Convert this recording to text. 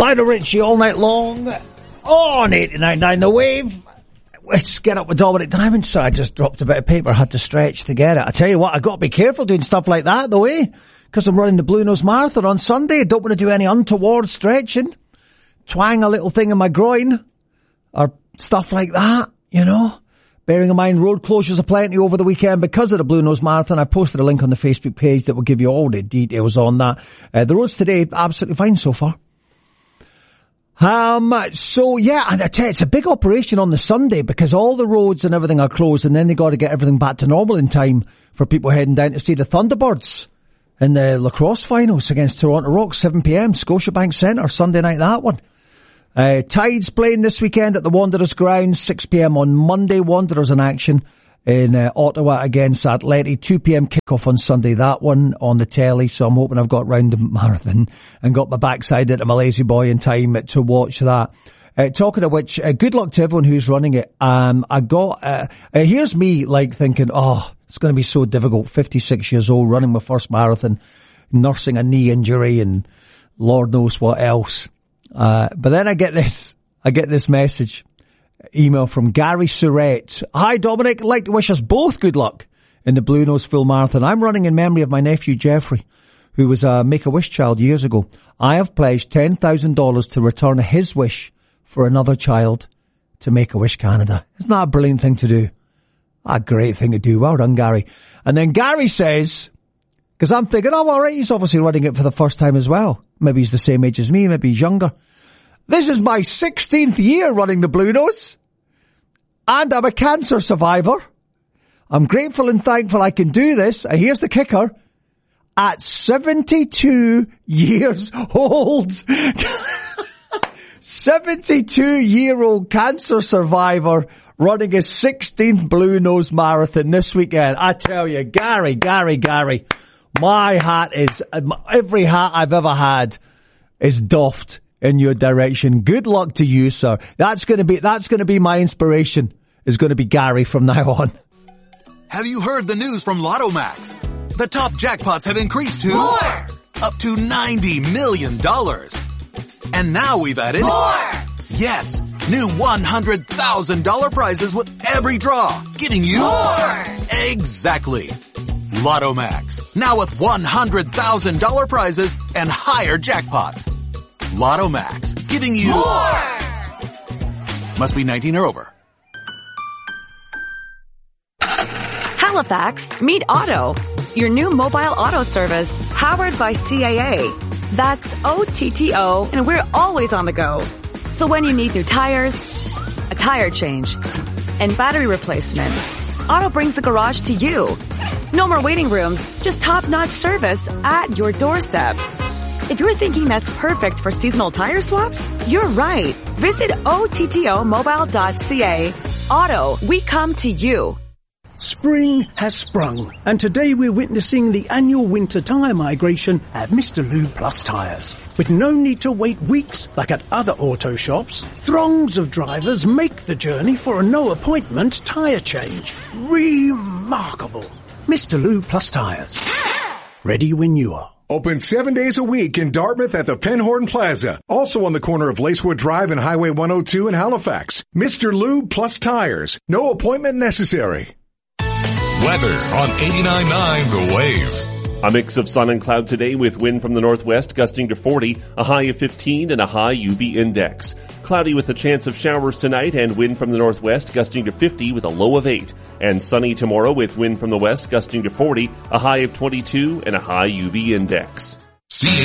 Lionel Richie all night long on 89.9 The Wave. Let's get up with Dominic Diamond. So I just dropped a bit of paper, had to stretch to get it. I tell you what, I got to be careful doing stuff like that, though, because I'm running the Blue Nose Marathon on Sunday. I don't want to do any untoward stretching, twang a little thing in my groin, or stuff like that, you know. Bearing in mind, road closures are plenty over the weekend because of the Blue Nose Marathon. I posted a link on the Facebook page that will give you all the details on that. The roads today, absolutely fine so far. So yeah, and I tell you, it's a big operation on the Sunday because all the roads and everything are closed, and then they got to get everything back to normal in time for people heading down to see the Thunderbirds in the lacrosse finals against Toronto Rock, 7 p.m, Scotiabank Centre, Sunday night, that one. Tides playing this weekend at the Wanderers ground, 6 p.m. on Monday. Wanderers in action in Ottawa against Atleti, 2 p.m. kickoff on Sunday, that one on the telly. So I'm hoping I've got round the marathon and got my backside into my lazy boy in time to watch that. Talking of which, good luck to everyone who's running it. Here's me like thinking, it's going to be so difficult. 56 years old, running my first marathon, nursing a knee injury and Lord knows what else. But then I get this message, email from Gary Surrett. Hi Dominic, I'd like to wish us both good luck in the Blue Nose Full Marathon. I'm running in memory of my nephew Jeffrey, who was a Make-A-Wish child years ago. I have pledged $10,000 to return his wish for another child to Make-A-Wish Canada. Isn't that a brilliant thing to do? A great thing to do. Well done, Gary. And then Gary says, because I'm thinking, alright, he's obviously running it for the first time as well. Maybe he's the same age as me, maybe he's younger. This is my 16th year running the Blue Nose, and I'm a cancer survivor. I'm grateful and thankful I can do this. And here's the kicker. At 72 years old, 72-year-old cancer survivor running his 16th Blue Nose Marathon this weekend. I tell you, Gary, my hat is, every hat I've ever had is doffed in your direction. Good luck to you, sir. That's going to be my inspiration, is going to be Gary from now on. Have you heard the news from Lotto Max? The top jackpots have increased to more, up to $90 million. And now we've added more. Yes, new $100,000 prizes with every draw, giving you more. Exactly. Lotto Max, now with $100,000 prizes and higher jackpots. Lotto Max, giving you more. Must be 19 or over. Halifax, meet Otto, your new mobile auto service powered by CAA. That's OTTO, and we're always on the go. So when you need new tires, a tire change, and battery replacement, Otto brings the garage to you. No more waiting rooms, just top-notch service at your doorstep. If you're thinking that's perfect for seasonal tire swaps, you're right. Visit OTTOmobile.ca. Otto, we come to you. Spring has sprung, and today we're witnessing the annual winter tyre migration at Mr. Lube Plus Tyres. With no need to wait weeks like at other auto shops, throngs of drivers make the journey for a no-appointment tyre change. Remarkable. Mr. Lube Plus Tyres. Ready when you are. Open 7 days a week in Dartmouth at the Penhorn Plaza. Also on the corner of Lacewood Drive and Highway 102 in Halifax. Mr. Lube Plus Tyres. No appointment necessary. Weather on 89.9 The Wave. A mix of sun and cloud today with wind from the northwest gusting to 40, a high of 15 and a high UV index. Cloudy with a chance of showers tonight and wind from the northwest gusting to 50 with a low of 8. And sunny tomorrow with wind from the west gusting to 40, a high of 22 and a high UV index.